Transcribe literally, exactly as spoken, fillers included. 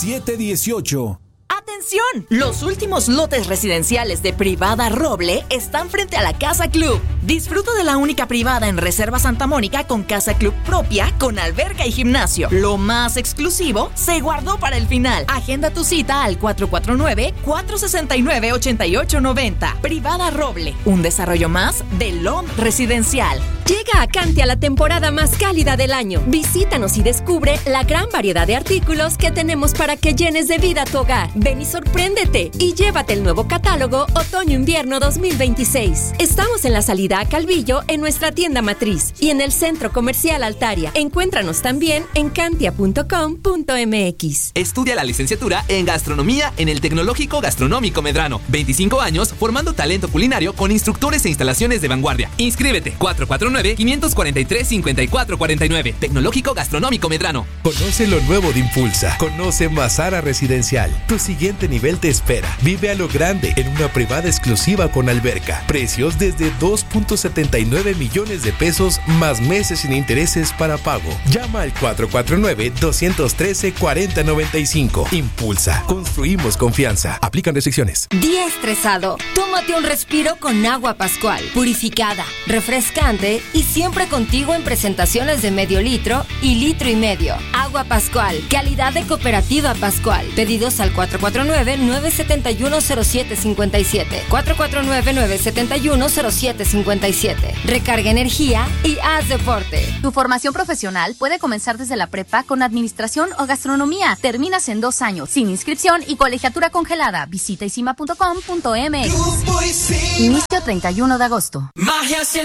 siete dieciocho. ¡Atención! Los últimos lotes residenciales de Privada Roble están frente a la Casa Club. Disfruta de la única privada en Reserva Santa Mónica con casa club propia, con alberca y gimnasio. Lo más exclusivo se guardó para el final. Agenda tu cita al cuatro cuatro nueve, cuatro seis nueve, ocho ocho nueve cero. Privada Roble, un desarrollo más de L O M Residencial. Llega a Cantia la temporada más cálida del año. Visítanos y descubre la gran variedad de artículos que tenemos para que llenes de vida tu hogar. Ven y sorpréndete y llévate el nuevo catálogo Otoño-Invierno dos mil veintiséis. Estamos en la salida a Calvillo en nuestra tienda matriz y en el Centro Comercial Altaria. Encuéntranos también en cantia punto com punto m x. Estudia la licenciatura en Gastronomía en el Tecnológico Gastronómico Medrano. veinticinco años formando talento culinario con instructores e instalaciones de vanguardia. Inscríbete cuatro cuatro nueve, cinco cuatro tres, cinco cuatro cuatro nueve. Tecnológico Gastronómico Medrano. Conoce lo nuevo de Impulsa. Conoce Mazara Residencial. Tu siguiente nivel te espera. Vive a lo grande en una privada exclusiva con alberca. Precios desde dos punto setenta y nueve millones de pesos más meses sin intereses para pago. Llama al cuatro cuatro nueve, dos uno tres, cuatro cero nueve cinco. Impulsa. Construimos confianza. Aplican restricciones. Día estresado. Tómate un respiro con Agua Pascual. Purificada, refrescante y siempre contigo en presentaciones de medio litro y litro y medio. Agua Pascual. Calidad de Cooperativa Pascual. Pedidos al cuatro cuatro nueve, nueve siete uno, cero siete cinco siete. cuatro cuatro nueve, nueve siete uno, cero siete cinco siete. Recarga energía y haz deporte. Tu formación profesional puede comenzar desde la prepa con administración o gastronomía. Terminas en dos años, sin inscripción y colegiatura congelada. Visita isima punto com punto m x. Inicio treinta y uno de agosto. Magia